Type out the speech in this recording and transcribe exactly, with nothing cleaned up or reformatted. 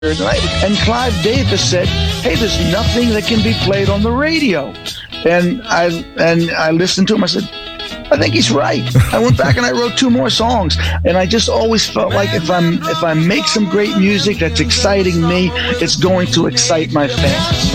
And Clive Davis said, "Hey, there's nothing that can be played on the radio." And I and I listened to him. I said, I think he's right. I went back and I wrote two more songs, and I just always felt like if I'm if I make some great music that's exciting me, it's going to excite my fans.